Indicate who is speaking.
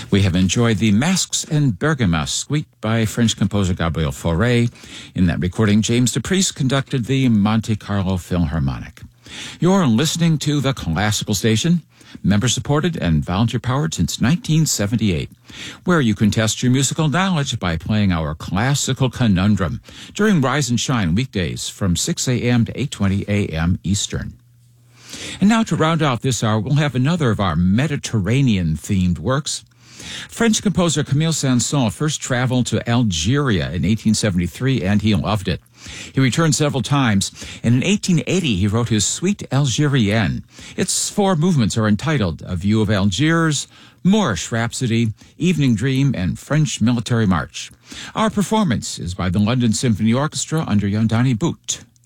Speaker 1: We have enjoyed the Masques and Bergamasque suite by French composer Gabriel Fauré. In that recording, James DePriest conducted the Monte Carlo Philharmonic. You're listening to the Classical Station, member-supported and volunteer-powered since 1978, where you can test your musical knowledge by playing our Classical Conundrum during Rise and Shine weekdays from 6 a.m. to 8:20 a.m. Eastern. And now to round out this hour, we'll have another of our Mediterranean-themed works. French composer Camille Saint-Saëns first traveled to Algeria in 1873, and he loved it. He returned several times, and in 1880 he wrote his Suite Algérienne. Its 4 movements are entitled A View of Algiers, Moorish Rhapsody, Evening Dream, and French Military March. Our performance is by the London Symphony Orchestra under Yandani Boot.